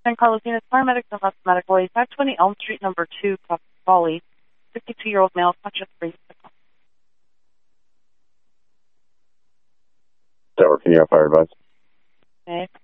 San Carlos Units, paramedics and hospital medical aid, 520 Elm Street, number 2, Raleigh, 52-year-old male, conscious, free. Tower, can you have fire advice? Okay.